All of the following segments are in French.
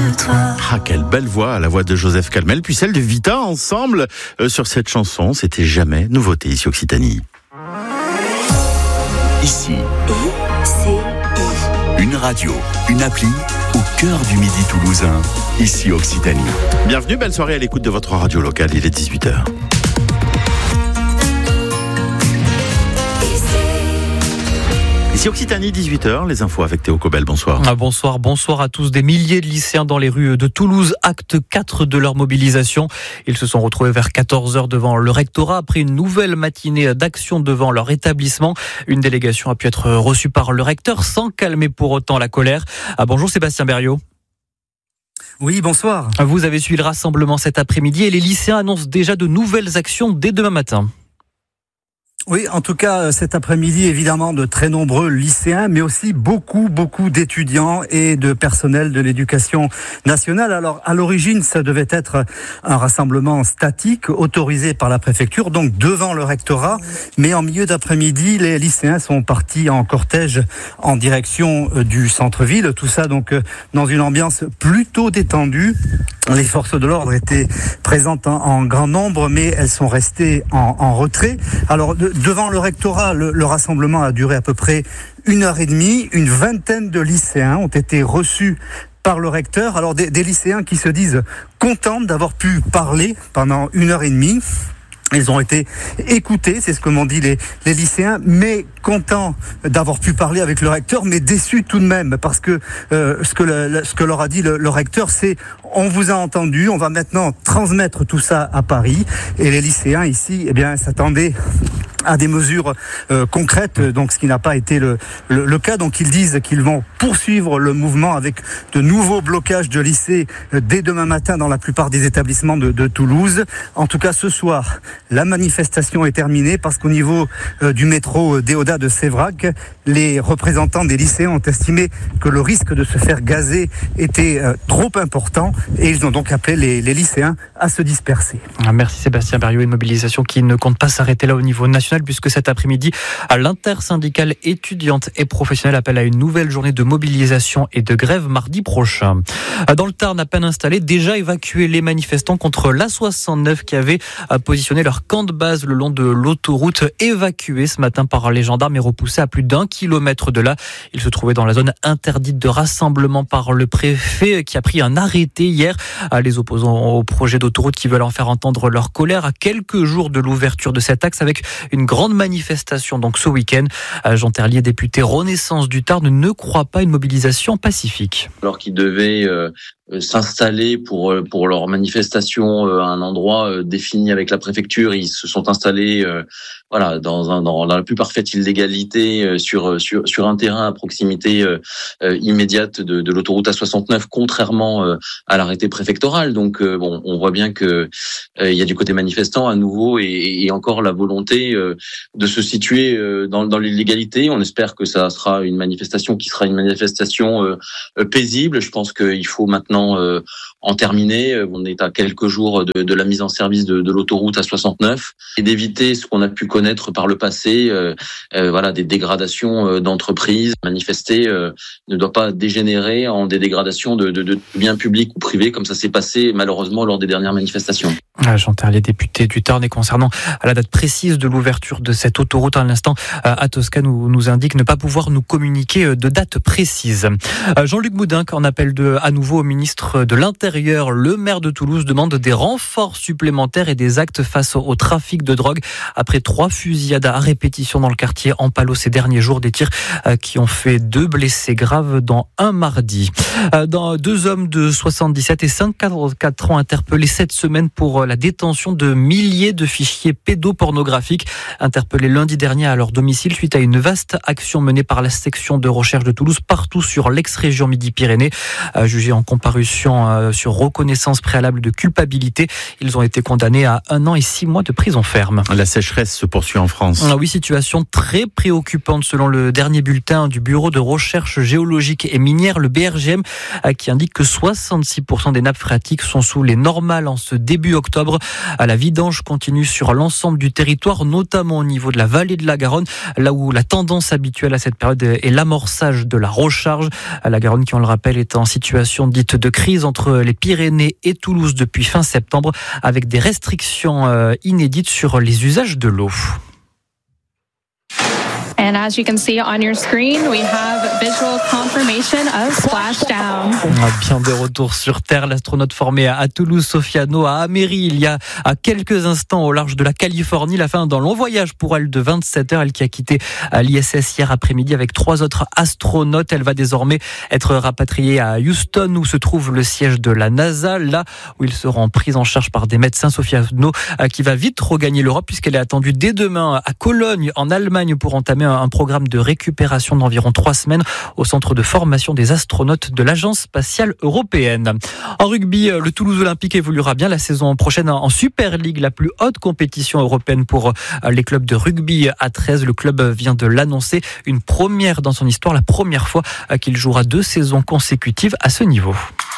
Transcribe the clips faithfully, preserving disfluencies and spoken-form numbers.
de toi. Ah, quelle belle voix, la voix de Joseph Calmel, puis celle de Vita, ensemble euh, sur cette chanson. C'était Jamais, nouveauté ici Occitanie. Ici, I, C, I. une radio, une appli au cœur du Midi toulousain. Ici Occitanie. Bienvenue, belle soirée à l'écoute de votre radio locale, il est dix-huit heures. Ici Occitanie, dix-huit heures, les infos avec Théo Cobel, bonsoir. Ah, bonsoir, bonsoir à tous. Des milliers de lycéens dans les rues de Toulouse, acte quatre de leur mobilisation. Ils se sont retrouvés vers quatorze heures devant le rectorat après une nouvelle matinée d'action devant leur établissement. Une délégation a pu être reçue par le recteur sans calmer pour autant la colère. Ah, bonjour Sébastien Berriot. Oui, bonsoir. Vous avez suivi le rassemblement cet après-midi et les lycéens annoncent déjà de nouvelles actions dès demain matin. Oui, en tout cas, cet après-midi, évidemment, de très nombreux lycéens, mais aussi beaucoup, beaucoup d'étudiants et de personnel de l'éducation nationale. Alors, à l'origine, ça devait être un rassemblement statique, autorisé par la préfecture, donc devant le rectorat. Mais en milieu d'après-midi, les lycéens sont partis en cortège en direction du centre-ville. Tout ça, donc, dans une ambiance plutôt détendue. Les forces de l'ordre étaient présentes en, en grand nombre, mais elles sont restées en, en retrait. Alors, de, devant le rectorat, le, le rassemblement a duré à peu près une heure et demie. Une vingtaine de lycéens ont été reçus par le recteur. Alors, des, des lycéens qui se disent contents d'avoir pu parler pendant une heure et demie. Ils ont été écoutés, c'est ce que m'ont dit les, les lycéens, mais contents d'avoir pu parler avec le recteur, mais déçus tout de même, parce que euh, ce, que le, ce que leur a dit le, le recteur, c'est on vous a entendu, on va maintenant transmettre tout ça à Paris. Et les lycéens ici, eh bien, s'attendaient à des mesures euh, concrètes, donc ce qui n'a pas été le, le, le cas. Donc ils disent qu'ils vont poursuivre le mouvement avec de nouveaux blocages de lycées euh, dès demain matin dans la plupart des établissements de, de Toulouse. En tout cas, ce soir, la manifestation est terminée parce qu'au niveau euh, du métro Déodat de Sévrac, les représentants des lycéens ont estimé que le risque de se faire gazer était euh, trop important et ils ont donc appelé les, les lycéens à se disperser. Merci Sébastien Berriot, une mobilisation qui ne compte pas s'arrêter là au niveau national puisque cet après-midi, l'intersyndicale étudiante et professionnelle appelle à une nouvelle journée de mobilisation et de grève mardi prochain. Dans le Tarn, à peine installé, déjà évacué les manifestants contre l'A soixante-neuf qui avait positionné leur camp de base le long de l'autoroute, évacué ce matin par les gendarmes et repoussé à plus d'un kilomètre de là. Il se trouvait dans la zone interdite de rassemblement par le préfet qui a pris un arrêté hier. Les opposants au projet d'autoroute qui veulent en faire entendre leur colère à quelques jours de l'ouverture de cet axe avec une grande manifestation donc ce week-end. Jean Terlier, député Renaissance du Tarn, ne croit pas une mobilisation pacifique. Alors qu'ils devaient euh, s'installer pour pour leur manifestation à un endroit défini avec la préfecture, ils se sont installés euh, voilà dans un dans la plus parfaite illégalité sur sur sur un terrain à proximité euh, immédiate de, de l'autoroute A soixante-neuf, contrairement euh, à l'arrêté préfectoral. Donc euh, bon, on voit bien que euh, il y a du côté manifestant à nouveau et, et encore la volonté euh, de se situer euh, dans dans l'illégalité. On espère que ça sera une manifestation qui sera une manifestation euh, paisible. Je pense qu'il faut maintenant Euh, en terminer. On est à quelques jours de, de la mise en service de, de l'autoroute A soixante-neuf et d'éviter ce qu'on a pu connaître par le passé, euh, euh, voilà, des dégradations euh, d'entreprises. Manifester euh, ne doit pas dégénérer en des dégradations de, de, de biens publics ou privés comme ça s'est passé malheureusement lors des dernières manifestations. Jean Terlier, député du Tarn, et concernant à la date précise de l'ouverture de cette autoroute, à l'instant, Atosca nous, nous indique ne pas pouvoir nous communiquer de date précise. Jean-Luc Moudenc en appelle de, à nouveau au ministre de l'Intérieur. Le maire de Toulouse demande des renforts supplémentaires et des actes face au, au trafic de drogue. Après trois fusillades à répétition dans le quartier Ampalo ces derniers jours, des tirs qui ont fait deux blessés graves dans un mardi. Dans deux hommes de soixante-dix-sept et cinquante-quatre ans interpellés cette semaine pour la détention de milliers de fichiers pédopornographiques interpellés lundi dernier à leur domicile suite à une vaste action menée par la section de recherche de Toulouse partout sur l'ex-région Midi-Pyrénées. Jugés en comparution sur reconnaissance préalable de culpabilité, ils ont été condamnés à un an et six mois de prison ferme. La sécheresse se poursuit en France. Ah oui, situation très préoccupante selon le dernier bulletin du Bureau de recherche géologique et minière, le B R G M, qui indique que soixante-six pour cent des nappes phréatiques sont sous les normales en ce début octobre. octobre. La vidange continue sur l'ensemble du territoire, notamment au niveau de la vallée de la Garonne, là où la tendance habituelle à cette période est l'amorçage de la recharge. La Garonne, qui on le rappelle, est en situation dite de crise entre les Pyrénées et Toulouse depuis fin septembre, avec des restrictions inédites sur les usages de l'eau. And as you can see on your screen, we have visual confirmation of splashdown. Bien de retour sur Terre, l'astronaute formé à Toulouse, Sofiano, à Améry, il y a à quelques instants au large de la Californie. La fin d'un long voyage pour elle de vingt-sept heures, elle qui a quitté l'I S S hier après-midi avec trois autres astronautes. Elle va désormais être rapatriée à Houston, où se trouve le siège de la NASA, là où ils seront pris en charge par des médecins. Sofiano qui va vite regagner l'Europe, puisqu'elle est attendue dès demain à Cologne, en Allemagne, pour entamer un programme de récupération d'environ trois semaines au centre de formation des astronautes de l'Agence spatiale européenne. En rugby, le Toulouse Olympique évoluera bien la saison prochaine en Super League, la plus haute compétition européenne pour les clubs de rugby à treize. Le club vient de l'annoncer, une première dans son histoire, la première fois qu'il jouera deux saisons consécutives à ce niveau.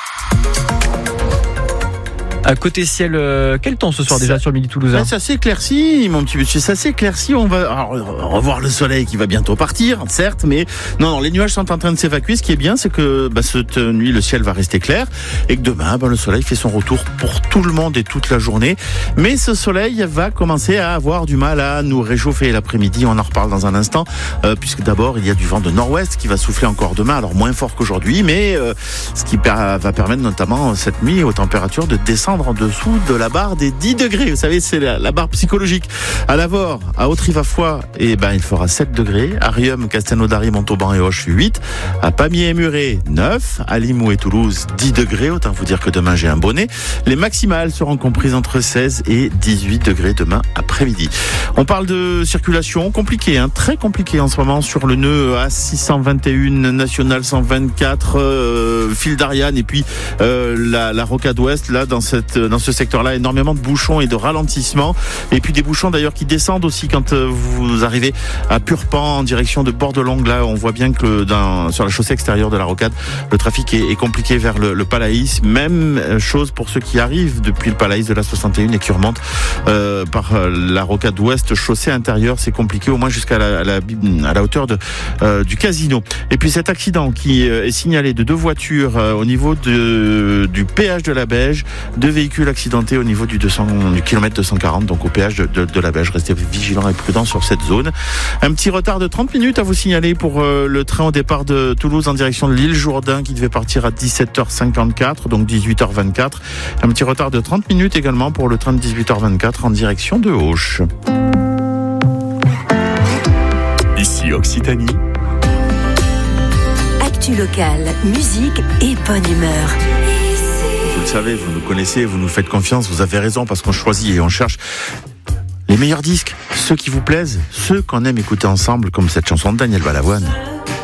À côté ciel, euh, quel temps ce soir déjà sur le Midi Toulousain? Ça s'éclaircit, mon petit monsieur, ça s'éclaircit. On va alors, revoir le soleil qui va bientôt partir, certes, mais non, non, les nuages sont en train de s'évacuer. Ce qui est bien, c'est que bah, cette nuit, le ciel va rester clair et que demain, bah, le soleil fait son retour pour tout le monde et toute la journée. Mais ce soleil va commencer à avoir du mal à nous réchauffer l'après-midi. On en reparle dans un instant, euh, puisque d'abord, il y a du vent de nord-ouest qui va souffler encore demain, alors moins fort qu'aujourd'hui, mais euh, ce qui va permettre notamment cette nuit aux températures de descendre en dessous de la barre des dix degrés. Vous savez, c'est la, la barre psychologique. À Lavore, à Haute-Rive-à-Foix, eh ben, il fera sept degrés. À Riom, Castelnaudary, Montauban et Auch, huit. À Pamiers et Muret, neuf. À Limoux et Toulouse, dix degrés. Autant vous dire que demain, j'ai un bonnet. Les maximales seront comprises entre seize et dix-huit degrés demain après-midi. On parle de circulation compliquée, hein, très compliquée en ce moment sur le nœud A six cent vingt et un, National cent vingt-quatre, euh, fil d'Ariane et puis euh, la, la rocade ouest, là, dans cette dans ce secteur-là, énormément de bouchons et de ralentissements. Et puis des bouchons d'ailleurs qui descendent aussi quand vous arrivez à Purpan en direction de Bordelongue. Là, on voit bien que dans, sur la chaussée extérieure de la rocade, le trafic est, est compliqué vers le, le Palaïs. Même chose pour ceux qui arrivent depuis le Palaïs de la soixante et un et qui remontent euh, par la rocade ouest, chaussée intérieure. C'est compliqué au moins jusqu'à la, à la, à la hauteur de, euh, du Casino. Et puis cet accident qui est signalé de deux voitures euh, au niveau de, du péage de la Beige, deux véhicules accidentés au niveau du, deux cents, du kilomètre deux cent quarante, donc au péage de, de, de la Beige. Restez vigilants et prudents sur cette zone. Un petit retard de trente minutes à vous signaler pour euh, le train au départ de Toulouse en direction de l'île Jourdain qui devait partir à dix-sept heures cinquante-quatre, donc dix-huit heures vingt-quatre. Un petit retard de trente minutes également pour le train de dix-huit heures vingt-quatre en direction de Auch. Ici Occitanie. Actu locale, musique et bonne humeur. Vous le savez, vous nous connaissez, vous nous faites confiance, vous avez raison parce qu'on choisit et on cherche les meilleurs disques, ceux qui vous plaisent, ceux qu'on aime écouter ensemble, comme cette chanson de Daniel Balavoine.